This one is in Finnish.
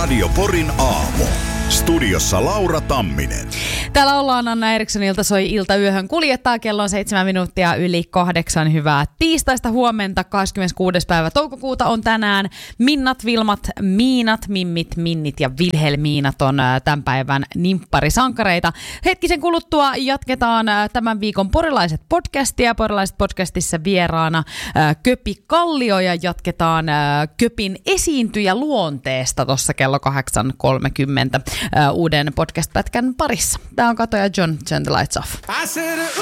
Radio Porin aamu. Studiossa Laura Tamminen. Täällä ollaan Anna Erikssonilta, soi iltayöhön kuljettaa. Kello on 7 minuuttia yli 8. Hyvää tiistaista huomenta. 26. päivä toukokuuta on tänään. Minnat, Vilmat, Miinat, Mimmit, Minnit ja Vilhelmiinat on tämän päivän nimpparisankareita. Hetkisen kuluttua jatketaan tämän viikon Porilaiset podcastia. Porilaiset podcastissa vieraana Köpi Kallio ja jatketaan Köpin esiintyjä luonteesta tuossa kello 8.30 uuden podcast-pätkän parissa. Tämä on Kato ja John, Turn the Lights Off.